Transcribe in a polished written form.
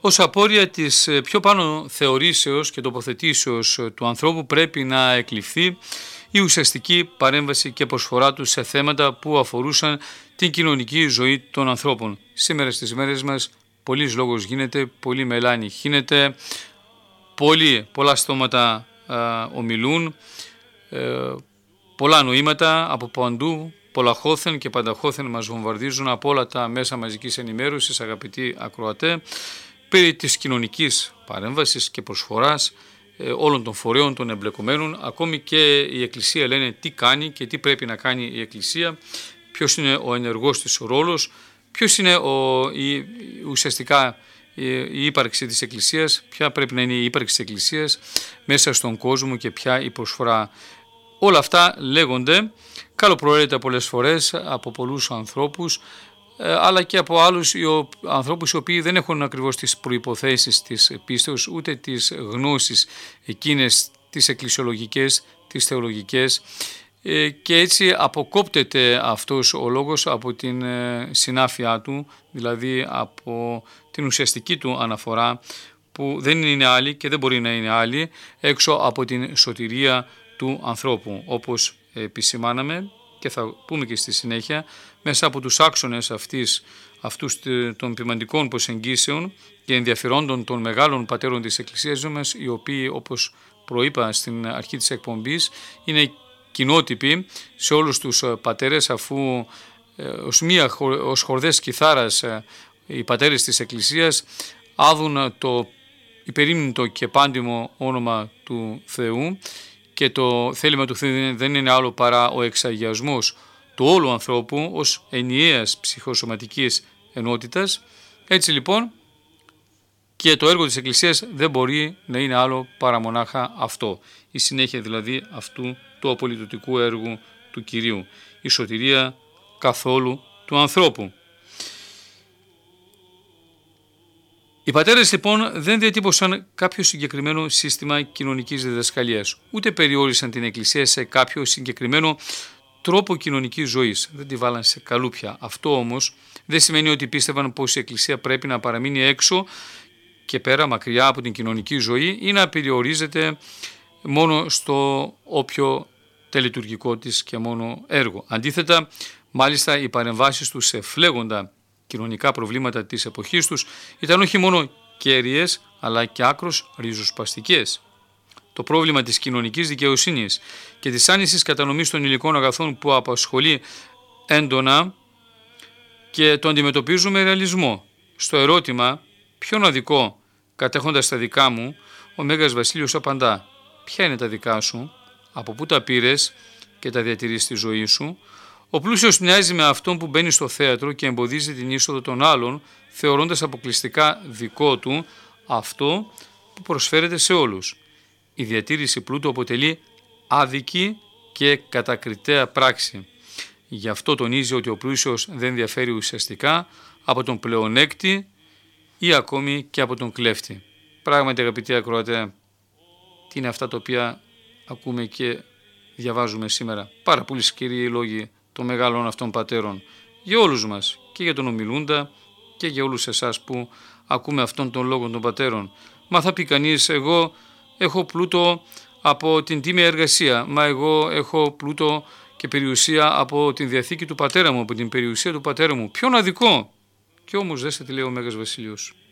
Ως απόρρια της πιο πάνω θεωρήσεως και τοποθετήσεως του ανθρώπου πρέπει να εκλειφθεί η ουσιαστική παρέμβαση και προσφορά του σε θέματα που αφορούσαν την κοινωνική ζωή των ανθρώπων. Σήμερα στις μέρες μας πολλής λόγος γίνεται, πολύ μελάνι χύνεται, πολλά στόματα ομιλούν, πολλά νοήματα από παντού, πολλαχώθεν και πανταχώθεν μας βομβαρδίζουν από όλα τα μέσα μαζικής ενημέρωσης, αγαπητοί ακροατέ, περί της κοινωνικής παρέμβασης και προσφοράς όλων των φορέων των εμπλεκομένων. Ακόμη και η Εκκλησία λένε τι κάνει και τι πρέπει να κάνει η Εκκλησία, ποιος είναι ο ενεργός της ρόλος, ποιος είναι ουσιαστικά η ύπαρξη της Εκκλησίας, ποια πρέπει να είναι η ύπαρξη της Εκκλησίας μέσα στον κόσμο και ποια η προσφορά. Όλα αυτά λέγονται καλοπροαίρετα πολλές φορές από πολλούς ανθρώπους, αλλά και από άλλους ανθρώπους οι οποίοι δεν έχουν ακριβώς τις προϋποθέσεις της πίστεως, ούτε τις γνώσεις εκείνες τις εκκλησιολογικές, τις θεολογικές, και έτσι αποκόπτεται αυτός ο λόγος από την συνάφειά του, δηλαδή από την ουσιαστική του αναφορά, που δεν είναι άλλη και δεν μπορεί να είναι άλλη έξω από την σωτηρία του ανθρώπου, όπως επισημάναμε και θα πούμε και στη συνέχεια, μέσα από τους άξονες αυτούς των ποιμαντικών προσεγγίσεων και ενδιαφερόντων των μεγάλων πατέρων της Εκκλησίας μας, οι οποίοι, όπως προείπα στην αρχή της εκπομπής, είναι κοινότυποι σε όλους τους πατέρες, αφού ως χορδές κιθάρας οι πατέρες της Εκκλησίας άδουν το υπερήμνητο και πάντιμο όνομα του Θεού, και το θέλημα του Θεού δεν είναι άλλο παρά ο εξαγιασμός του όλου ανθρώπου ως ενιαίας ψυχοσωματικής ενότητας. Έτσι λοιπόν και το έργο της Εκκλησίας δεν μπορεί να είναι άλλο παρά μονάχα αυτό, η συνέχεια δηλαδή αυτού του απολυτωτικού έργου του Κυρίου, η σωτηρία καθόλου του ανθρώπου. Οι πατέρες λοιπόν δεν διατύπωσαν κάποιο συγκεκριμένο σύστημα κοινωνικής διδασκαλίας, ούτε περιόρισαν την Εκκλησία σε κάποιο συγκεκριμένο τρόπο κοινωνικής ζωής. Δεν τη βάλαν σε καλούπια. Αυτό όμως δεν σημαίνει ότι πίστευαν πως η Εκκλησία πρέπει να παραμείνει έξω και πέρα, μακριά από την κοινωνική ζωή, ή να περιορίζεται μόνο στο όποιο τελετουργικό της και μόνο έργο. Αντίθετα, μάλιστα οι παρεμβάσεις τους σε φλέγοντα κοινωνικά προβλήματα της εποχής τους ήταν όχι μόνο κέρυες, αλλά και άκρως ριζοσπαστικές. Το πρόβλημα της κοινωνικής δικαιοσύνης και της άνησης κατανομής των υλικών αγαθών που απασχολεί έντονα και το αντιμετωπίζουμε ρεαλισμό. Στο ερώτημα «Ποιον αδικό κατέχοντας τα δικά μου», ο Μέγας Βασίλειος απαντά «Ποια είναι τα δικά σου, από πού τα πήρες και τα διατηρείς στη ζωή σου». Ο πλούσιος μοιάζει με αυτόν που μπαίνει στο θέατρο και εμποδίζει την είσοδο των άλλων, θεωρώντας αποκλειστικά δικό του αυτό που προσφέρεται σε όλους. Η διατήρηση πλούτου αποτελεί άδικη και κατακριτέα πράξη. Γι' αυτό τονίζει ότι ο πλούσιος δεν διαφέρει ουσιαστικά από τον πλεονέκτη ή ακόμη και από τον κλέφτη. Πράγματι, αγαπητοί ακροατέ, τι είναι αυτά τα οποία ακούμε και διαβάζουμε σήμερα. Πάρα πολύ σκληροί λόγοι των μεγάλων αυτών πατέρων για όλους μας, και για τον ομιλούντα και για όλους εσάς που ακούμε αυτόν τον λόγο των πατέρων. Μα θα πει κανείς, εγώ έχω πλούτο από την τίμια εργασία, μα εγώ έχω πλούτο και περιουσία από την διαθήκη του πατέρα μου, από την περιουσία του πατέρα μου. Ποιον αδικό! Και όμως δέστε τι λέει ο Μέγας Βασίλειος.